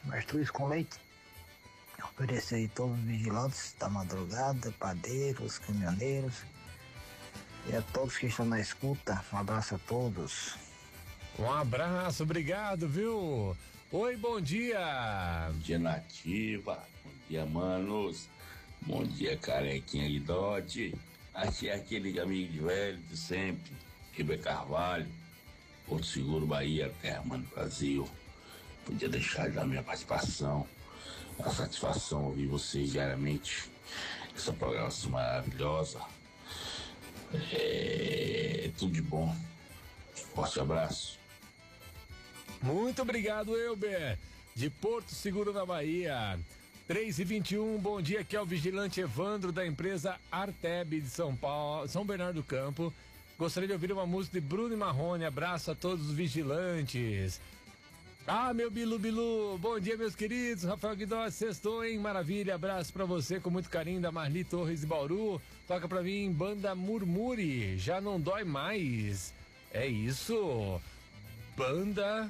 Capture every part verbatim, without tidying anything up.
mastruz com leite. Oferecer aí todos os vigilantes da madrugada, padeiros, caminhoneiros e a todos que estão na escuta. Um abraço a todos. Um abraço, obrigado, viu? Oi, bom dia. Bom dia, Nativa. Bom dia, manos. Bom dia, carequinha Guidotti. Aqui é aquele amigo de velho de sempre, Ribeiro Carvalho, Porto Seguro, Bahia, Terra, mano, Brasil. Podia deixar já a minha participação. A satisfação ouvir vocês diariamente. Essa programação maravilhosa. É tudo de bom. Forte abraço. Muito obrigado, Elber, de Porto Seguro, na Bahia. três e vinte e um, bom dia, aqui é o vigilante Evandro da empresa Arteb de São Paulo, São Bernardo do Campo. Gostaria de ouvir uma música de Bruno e Marrone. Abraço a todos os vigilantes. Ah, meu Bilu Bilu, bom dia, meus queridos. Rafael Guidotti, sextou, hein? Maravilha, abraço pra você com muito carinho da Marli Torres de Bauru. Toca pra mim, banda Murmure, já não dói mais. É isso, banda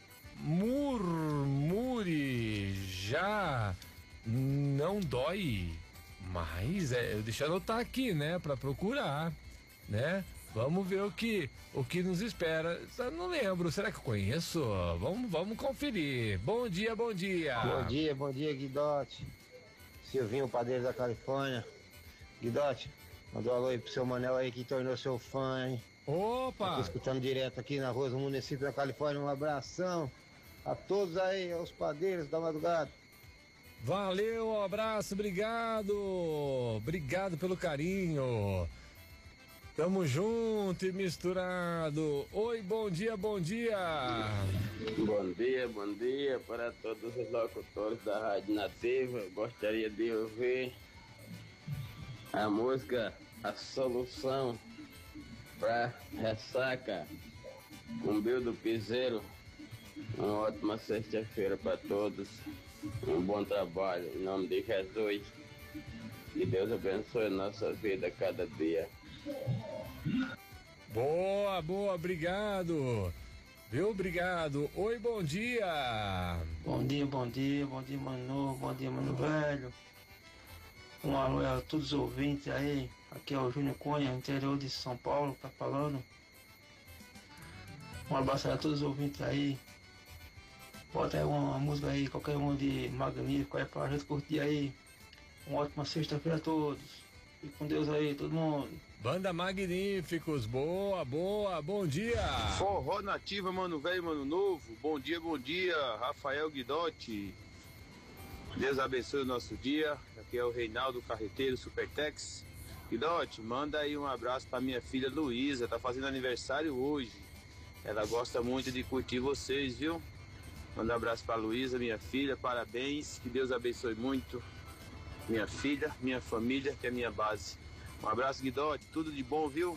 Murmure, já não dói mais. É, deixa eu anotar aqui, né, pra procurar, né? Vamos ver o que, o que nos espera. Eu não lembro, será que eu conheço? Vamos, vamos conferir. Bom dia, bom dia. Bom dia, bom dia, Guidotti. Silvinho, padeiro da Califórnia. Guidotti, mandou um alô aí pro seu Manel aí que tornou seu fã, hein? Opa! Tô escutando direto aqui na rua do município da Califórnia. Um abração a todos aí, aos padeiros da madrugada. Valeu, um abraço, obrigado. Obrigado pelo carinho. Tamo junto e misturado. Oi, bom dia, bom dia. Bom dia, bom dia para todos os locutores da Rádio Nativa. Gostaria de ouvir a música A Solução para Ressaca, com Bill do Piseiro. Uma ótima sexta-feira para todos. Um bom trabalho em nome de Jesus. Que Deus abençoe a nossa vida cada dia. Boa, boa, obrigado. Viu, obrigado. Oi, bom dia. Bom dia, bom dia, bom dia, mano, bom dia, mano velho. Um alô a todos os ouvintes aí. Aqui é o Júnior Cunha, interior de São Paulo, tá falando. Um abraço a todos os ouvintes aí. Bota aí uma, uma música aí, qualquer um de magnífico aí pra gente curtir aí. Uma ótima sexta-feira a todos. E com Deus aí, todo mundo. Banda Magníficos, boa, boa, bom dia. Forró Nativa, mano velho, mano novo. Bom dia, bom dia, Rafael Guidotti. Deus abençoe o nosso dia. Aqui é o Reinaldo Carreteiro Supertex. Guidotti, manda aí um abraço pra minha filha Luísa, tá fazendo aniversário hoje. Ela gosta muito de curtir vocês, viu? Manda um abraço pra Luísa, minha filha, parabéns, que Deus abençoe muito minha filha, minha família, que é minha base. Um abraço, Guidotti, tudo de bom, viu?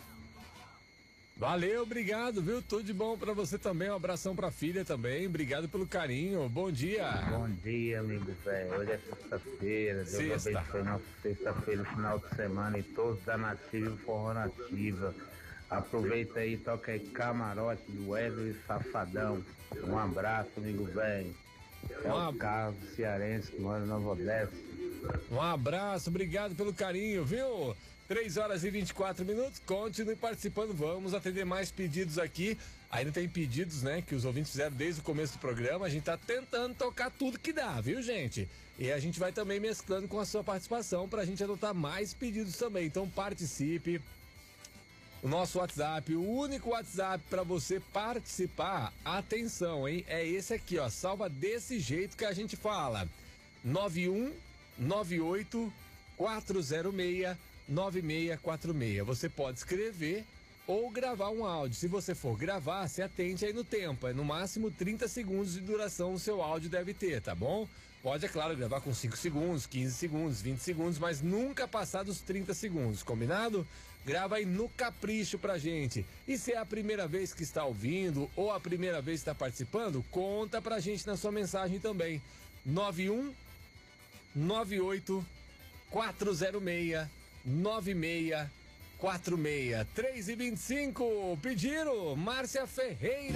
Valeu, obrigado, viu? Tudo de bom pra você também, um abração pra filha também, obrigado pelo carinho, bom dia. Bom dia, amigo velho, hoje é sexta-feira, Deus Sexta. abençoe nossa sexta-feira, final de semana e todos da Nativa e Forró Nativa. Aproveita aí, toca aí Camarote de Wesley Safadão. Um abraço, amigo velho. É Um o Carlos Cearense que mora em Nova Odessa. Um abraço, obrigado pelo carinho, viu? três horas e vinte e quatro minutos, continue participando, vamos atender mais pedidos aqui. Ainda tem pedidos, né, que os ouvintes fizeram desde o começo do programa, a gente tá tentando tocar tudo que dá, viu, gente? E a gente vai também mesclando com a sua participação pra gente adotar mais pedidos também, então participe. O nosso WhatsApp, o único WhatsApp para você participar, atenção, hein? É esse aqui, ó, salva desse jeito que a gente fala. nove um nove oito quatro zero seis nove seis quatro seis. Você pode escrever ou gravar um áudio. Se você for gravar, se atente aí no tempo. É no máximo trinta segundos de duração o seu áudio deve ter, tá bom? Pode, é claro, gravar com cinco segundos, quinze segundos, vinte segundos, mas nunca passar dos trinta segundos, combinado? Grava aí no capricho pra gente. E se é a primeira vez que está ouvindo ou a primeira vez que está participando, conta pra gente na sua mensagem também. nove um nove oito quatro zero seis nove seis quatro seis. três e vinte e cinco. Pediram Márcia Ferreira.